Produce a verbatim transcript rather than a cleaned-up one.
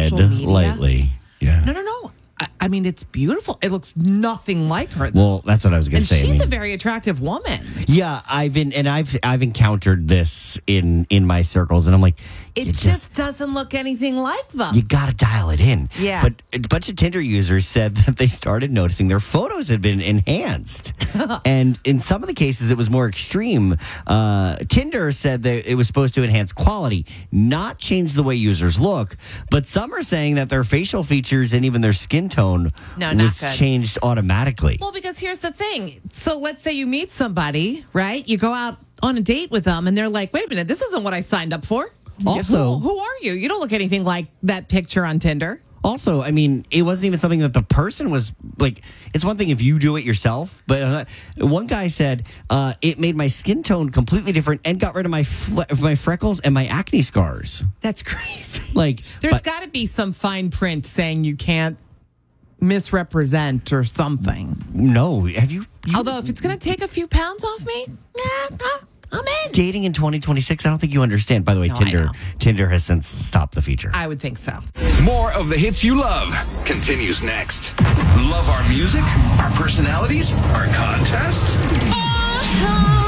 social media. lately. Yeah. No, no, no. I, I mean, it's beautiful. It looks nothing like her. Well, that's what I was going and to say. she's I mean, a very attractive woman. yeah, I've been and I've I've encountered this in in my circles, and I'm like, It you just, doesn't look anything like them. you got to dial it in. Yeah. But a bunch of Tinder users said that they started noticing their photos had been enhanced. And in some of the cases, it was more extreme. Uh, Tinder said that it was supposed to enhance quality, not change the way users look. But some are saying that their facial features and even their skin tone No, not was good. changed automatically. Well, because here's the thing. So let's say you meet somebody, right? You go out on a date with them, and they're like, wait a minute, this isn't what I signed up for. Also- who, who are you? You don't look anything like that picture on Tinder. Also, I mean, it wasn't even something that the person was like. It's one thing if you do it yourself, but uh, one guy said uh, it made my skin tone completely different and got rid of my fle- my freckles and my acne scars. That's crazy. Like, There's but- got to be some fine print saying you can't misrepresent or something. no, have you? you Although if it's going to take a few pounds off me, nah, nah, I'm in. dating in twenty twenty-six, I don't think you understand. By the way, No, I Tinder know. Tinder has since stopped the feature. I would think so. More of the hits you love continues next. Love our music, our personalities, our contests?